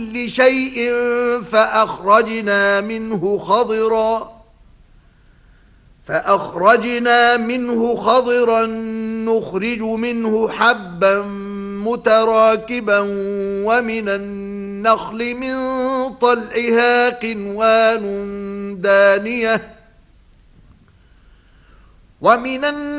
كل شيء فأخرجنا منه خضرا نخرج منه حبا متراكبا ومن النخل من طلعها قنوان دانية